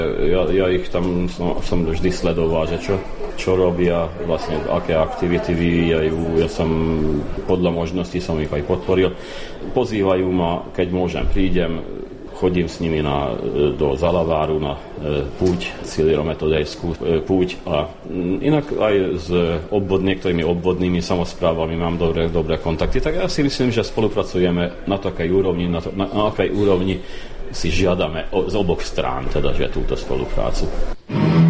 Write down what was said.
Ja ich tam som vždy sledoval, že čo robia, vlastne aké aktivity vyvíjajú. Ja som podľa možností som ich aj podporil. Pozývajú ma, keď môžem, prídem, chodím s nimi do Zalaváru na púť, cieľometodejskú púť a inak aj s niektorými obvodnými samosprávami mám dobré kontakty. Tak ja si myslím, že spolupracujeme na takej úrovni, na akej úrovni si žiadame z oboch strán, teda, že túto spoluprácu.